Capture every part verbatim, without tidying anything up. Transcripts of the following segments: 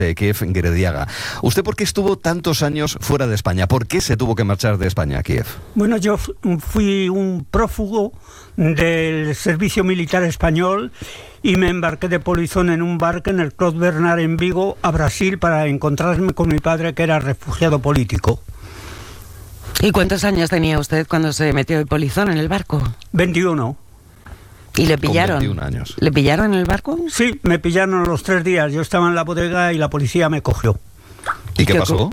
eh, Kiev Gerediaga. ¿Usted por qué estuvo tantos años fuera de España? ¿Por qué se tuvo que marchar de España a Kiev? Bueno, yo fui un prófugo del servicio militar español y me embarqué de polizón en un barco en el Clos Bernard en Vigo, a Brasil, para encontrarme con mi padre, que era refugiado político. ¿Y cuántos años tenía usted cuando se metió de polizón en el barco? veintiuno. ¿Y le pillaron? Con veintiún años. ¿Le pillaron en el barco? Sí, me pillaron a los tres días. Yo estaba en la bodega y la policía me cogió. ¿Y qué pasó?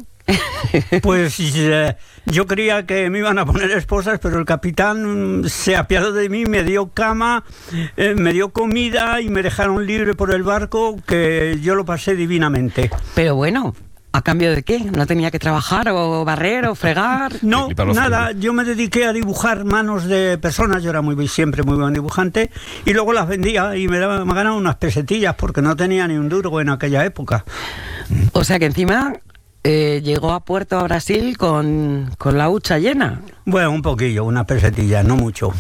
Pues eh, yo creía que me iban a poner esposas, pero el capitán se apiadó de mí, me dio cama, eh, me dio comida y me dejaron libre por el barco, que yo lo pasé divinamente. Pero bueno, ¿a cambio de qué? ¿No tenía que trabajar o barrer o fregar? No, nada, yo me dediqué a dibujar manos de personas, yo era muy siempre muy buen dibujante, y luego las vendía y me, daba, me ganaba unas pesetillas porque no tenía ni un duro en aquella época. O sea que encima... Eh, llegó a puerto, a Brasil, con, con la hucha llena. Bueno, un poquillo, una pesetilla, no mucho.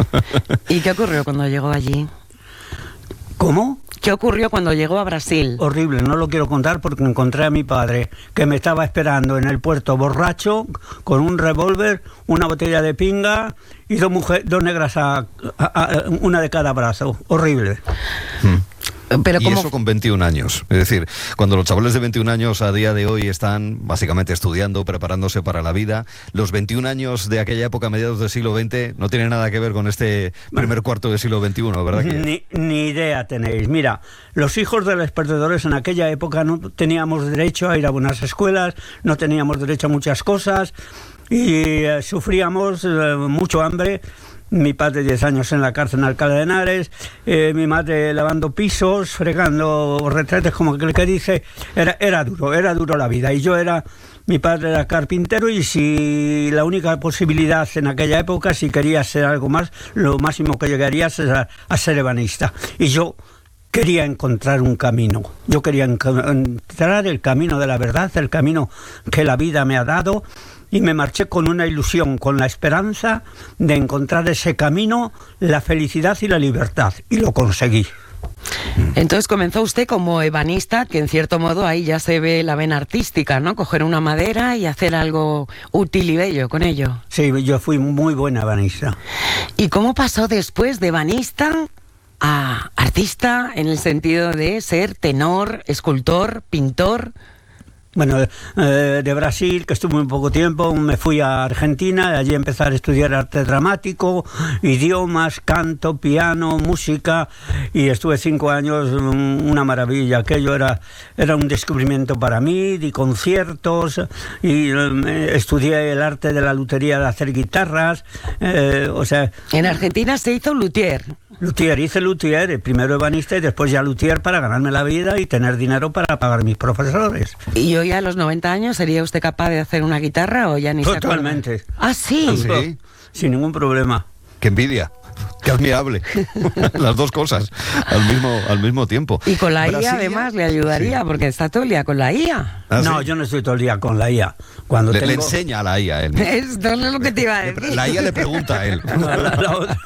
¿Y qué ocurrió cuando llegó allí? ¿Cómo? ¿Qué ocurrió cuando llegó a Brasil? Horrible, no lo quiero contar porque encontré a mi padre, que me estaba esperando en el puerto borracho, con un revólver, una botella de pinga y dos, mujeres, dos negras, a, a, a, una de cada brazo. Horrible. Hmm. Pero y ¿cómo? Eso con veintiún años. Es decir, cuando los chavales de veintiún años a día de hoy están básicamente estudiando, preparándose para la vida, los veintiún años de aquella época, mediados del siglo veinte, no tienen nada que ver con este primer cuarto del siglo veintiuno, ¿verdad? Ni, ni idea tenéis. Mira, los hijos de los perdedores en aquella época no teníamos derecho a ir a buenas escuelas, no teníamos derecho a muchas cosas y eh, sufríamos eh, mucho hambre. Mi padre diez años en la cárcel en Alcalá de Henares, eh, mi madre lavando pisos, fregando retretes, como que, que dice, era, era duro, era duro la vida. Y yo era, mi padre era carpintero y si la única posibilidad en aquella época, si quería ser algo más, lo máximo que llegaría es a, a ser ebanista. Y yo quería encontrar un camino, yo quería encontrar el camino de la verdad, el camino que la vida me ha dado. Y me marché con una ilusión, con la esperanza de encontrar ese camino, la felicidad y la libertad. Y lo conseguí. Entonces comenzó usted como ebanista, que en cierto modo ahí ya se ve la vena artística, ¿no? Coger una madera y hacer algo útil y bello con ello. Sí, yo fui muy buena ebanista. ¿Y cómo pasó después de ebanista a artista, en el sentido de ser tenor, escultor, pintor? Bueno, eh, de Brasil, que estuve muy poco tiempo, me fui a Argentina, allí empecé a estudiar arte dramático, idiomas, canto, piano, música, y estuve cinco años, una maravilla. Aquello era, era un descubrimiento para mí, di conciertos, y eh, estudié el arte de la lutería, de hacer guitarras, eh, o sea... En Argentina se hizo luthier. Luthier, hice luthier, primero ebanista y después ya luthier para ganarme la vida y tener dinero para pagar mis profesores. ¿Y hoy a los noventa años sería usted capaz de hacer una guitarra o ya ni se acuerda? Totalmente. ¿Ah, sí? ¿Ah, sí? Sin ningún problema. ¡Qué envidia! ¡Qué admirable! Las dos cosas al mismo, al mismo tiempo. Y con la I A Brasilia, además le ayudaría, sí, porque está todo el día con la I A. ¿Ah, no, sí? yo no estoy todo el día con la I A. Cuando le, tengo... le enseña a la I A él. Esto es lo que te iba a decir. La I A le pregunta a él. La, la, la otra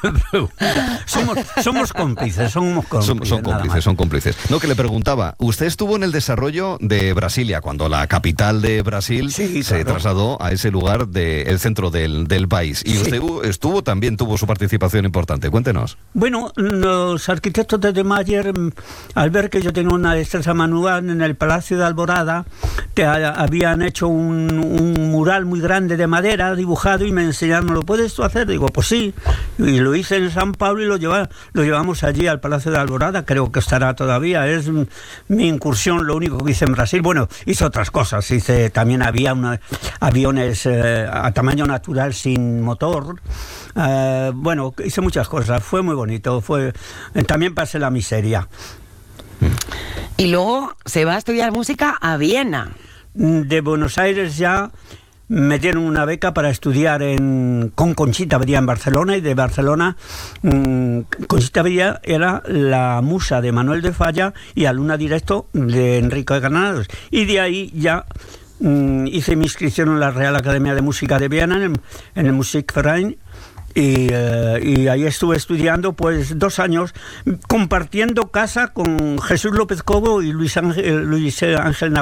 somos, somos cómplices, somos cómplices. Son, son cómplices, son cómplices. No, que le preguntaba, usted estuvo en el desarrollo de Brasilia, cuando la capital de Brasil sí, se claro. trasladó a ese lugar del centro del, del país. Y sí. usted estuvo, también tuvo su participación importante. Cuéntenos. Bueno, los arquitectos de De Mayer, al ver que yo tenía una destreza manual en el Palacio de Alborada, te ha, habían hecho un, un mural muy grande de madera dibujado y me enseñaron, ¿lo puedes tú hacer? Digo, pues sí, y lo hice en San Pablo y lo, lleva, lo llevamos allí al Palacio de Alborada, creo que estará todavía, es mi incursión, lo único que hice en Brasil. Bueno, hice otras cosas, hice, también había una, aviones eh, a tamaño natural sin motor, eh, bueno, hice muchas cosas, fue muy bonito, fue, también pasé la miseria. Y luego se va a estudiar música a Viena. De Buenos Aires ya me dieron una beca para estudiar en, con Conchita Villa en Barcelona, y de Barcelona mmm, Conchita Villa era la musa de Manuel de Falla y alumna directo de Enrique Granados, y de ahí ya mmm, hice mi inscripción en la Real Academia de Música de Viena, en el, en el Musikverein, Y, eh, y ahí estuve estudiando pues dos años, compartiendo casa con Jesús López Cobo y Luis Ángel, Luis Ángel